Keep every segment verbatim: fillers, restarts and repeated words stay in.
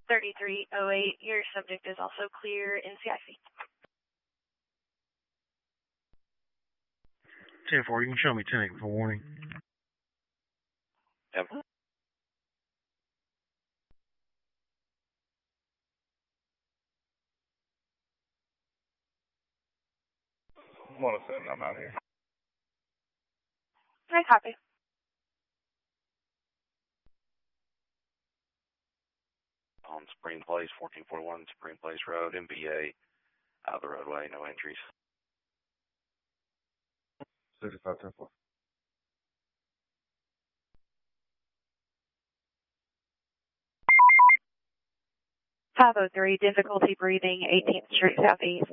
thirty-three oh eight. Your subject is also clear in C I C. ten four, you can show me ten eight for warning. Yep. one oh seven, I'm out here. I copy. On Spring Place, fourteen forty-one Spring Place Road, M B A, out of the roadway, no entries. thirty-five ten four. five oh three, difficulty breathing, eighteenth Street Southeast.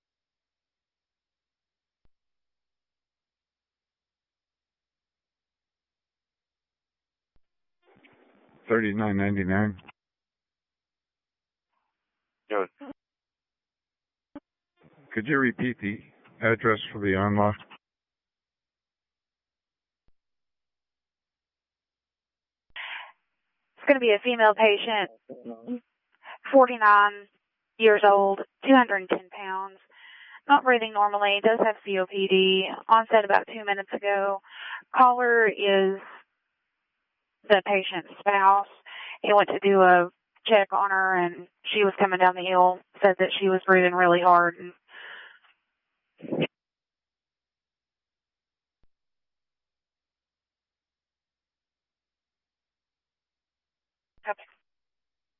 thirty-nine ninety-nine. Good. Could you repeat the address for the unlock? It's going to be a female patient, forty-nine years old, two hundred ten pounds, not breathing normally, does have C O P D, onset about two minutes ago. Caller is the patient's spouse. He went to do a check on her, and she was coming down the hill, said that she was breathing really hard. And